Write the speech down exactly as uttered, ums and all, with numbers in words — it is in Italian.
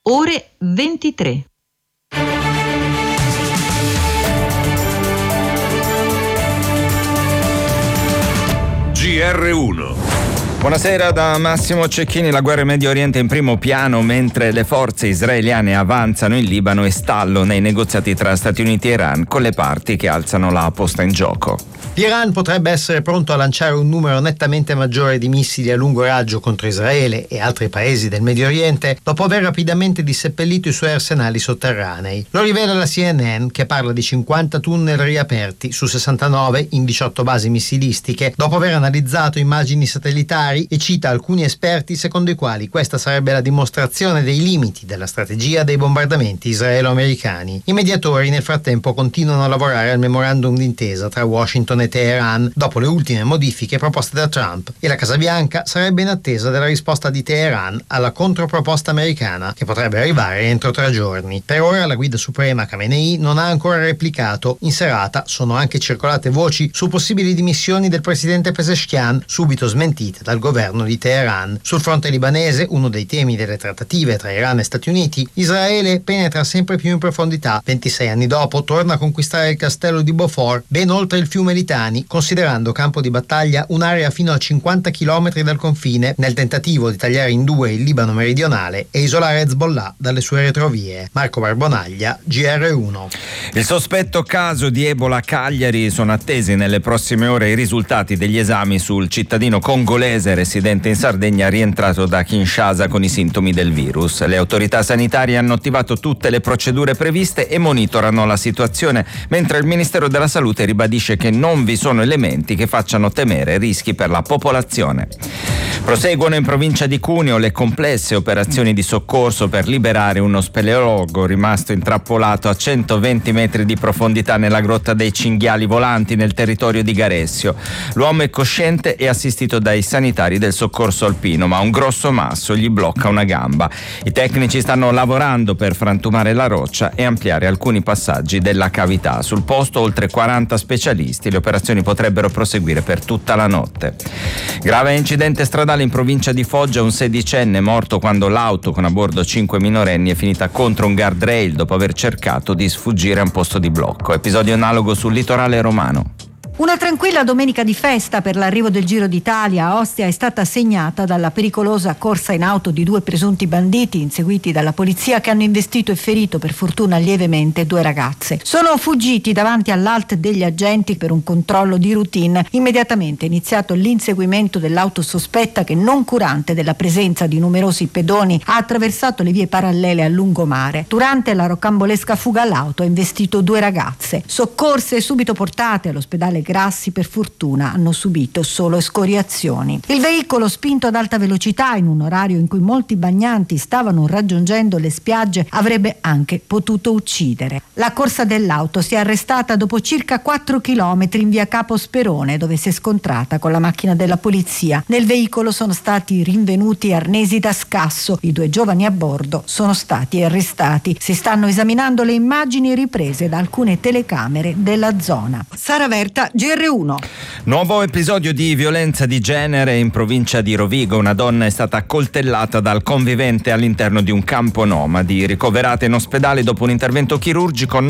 ore ventitré. G R uno. Buonasera da Massimo Cecchini. La guerra in Medio Oriente in primo piano mentre le forze israeliane avanzano in Libano e stallo nei negoziati tra Stati Uniti e Iran con le parti che alzano la posta in gioco. L'Iran potrebbe essere pronto a lanciare un numero nettamente maggiore di missili a lungo raggio contro Israele e altri paesi del Medio Oriente dopo aver rapidamente disseppellito i suoi arsenali sotterranei. Lo rivela la C N N, che parla di cinquanta tunnel riaperti su sessantanove in diciotto basi missilistiche dopo aver analizzato immagini satellitari, e cita alcuni esperti secondo i quali questa sarebbe la dimostrazione dei limiti della strategia dei bombardamenti israelo-americani. I mediatori nel frattempo continuano a lavorare al memorandum d'intesa tra Washington e Teheran dopo le ultime modifiche proposte da Trump, e la Casa Bianca sarebbe in attesa della risposta di Teheran alla controproposta americana, che potrebbe arrivare entro tre giorni. Per ora la guida suprema Khamenei non ha ancora replicato. In serata sono anche circolate voci su possibili dimissioni del presidente Pezeshkian, subito smentite dal governo di Teheran. Sul fronte libanese, uno dei temi delle trattative tra Iran e Stati Uniti, Israele penetra sempre più in profondità. ventisei anni dopo torna a conquistare il castello di Beaufort, ben oltre il fiume Litani, considerando campo di battaglia un'area fino a cinquanta chilometri dal confine, nel tentativo di tagliare in due il Libano meridionale e isolare Hezbollah dalle sue retrovie. Marco Barbonaglia, G R uno. Il sospetto caso di Ebola a Cagliari. Sono attesi nelle prossime ore i risultati degli esami sul cittadino congolese residente in Sardegna rientrato da Kinshasa con i sintomi del virus. Le autorità sanitarie hanno attivato tutte le procedure previste e monitorano la situazione, mentre il Ministero della Salute ribadisce che non vi sono elementi che facciano temere rischi per la popolazione. Proseguono in provincia di Cuneo le complesse operazioni di soccorso per liberare uno speleologo rimasto intrappolato a centoventi metri di profondità nella grotta dei Cinghiali Volanti nel territorio di Garessio. L'uomo è cosciente e assistito dai sanitari del soccorso alpino, ma un grosso masso gli blocca una gamba. I tecnici stanno lavorando per frantumare la roccia e ampliare alcuni passaggi della cavità. Sul posto oltre quaranta specialisti. Le operazioni potrebbero proseguire per tutta la notte. Grave incidente stradale in provincia di Foggia. Un sedicenne morto quando l'auto con a bordo cinque minorenni è finita contro un guardrail dopo aver cercato di sfuggire a un posto di blocco. Episodio analogo sul litorale romano. Una tranquilla domenica di festa per l'arrivo del Giro d'Italia a Ostia è stata segnata dalla pericolosa corsa in auto di due presunti banditi inseguiti dalla polizia, che hanno investito e ferito, per fortuna lievemente, due ragazze. Sono fuggiti davanti all'A L T degli agenti per un controllo di routine. Immediatamente è iniziato l'inseguimento dell'auto sospetta che, non curante della presenza di numerosi pedoni, ha attraversato le vie parallele a lungomare. Durante la rocambolesca fuga l'auto ha investito due ragazze. Soccorse e subito portate all'ospedale Grassi, per fortuna hanno subito solo escoriazioni. Il veicolo, spinto ad alta velocità in un orario in cui molti bagnanti stavano raggiungendo le spiagge, avrebbe anche potuto uccidere. La corsa dell'auto si è arrestata dopo circa quattro chilometri in via Capo Sperone, dove si è scontrata con la macchina della polizia. Nel veicolo sono stati rinvenuti arnesi da scasso. I due giovani a bordo sono stati arrestati. Si stanno esaminando le immagini riprese da alcune telecamere della zona. Sara Verta, G R uno. Nuovo episodio di violenza di genere in provincia di Rovigo. Una donna è stata accoltellata dal convivente all'interno di un campo nomadi, ricoverata in ospedale dopo un intervento chirurgico.